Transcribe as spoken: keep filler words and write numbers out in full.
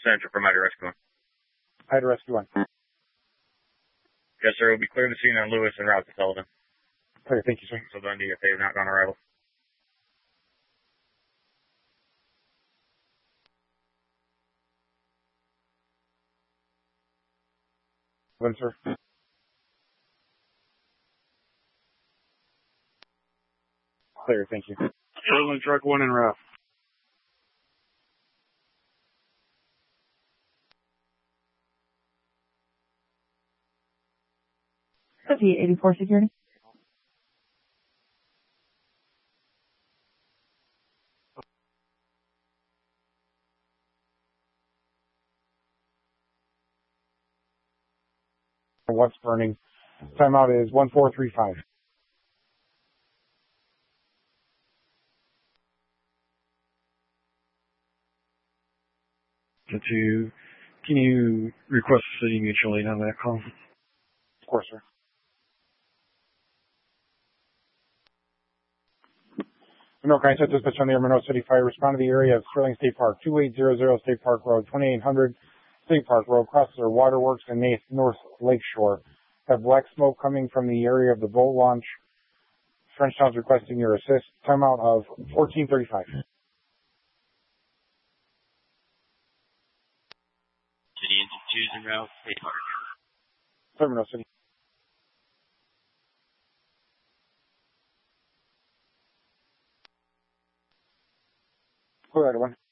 Central from Ida Rescue one. Ida Rescue one. Yes, sir. We'll be clear to scene on Lewis and route to Sullivan. Clear, thank you, sir. So Dundee if they have not gone arrival. One, sir. Clear, thank you. Sullivan truck one en route. fifty eighty-four security. What's burning? Timeout is one four three five. To two, can you request city mutual aid on that call? Of course, sir. Monroe County Central Dispatch on the air, Monroe City Fire. Respond to the area of Sterling State Park, two eight zero zero State Park Road, twenty-eight hundred State Park Road, Crosser Waterworks and North Lakeshore. Have black smoke coming from the area of the boat launch. Frenchtown's requesting your assist. Timeout of fourteen thirty-five. City into twos en route, State Park. Sorry, Monroe City. Clear, Ida one.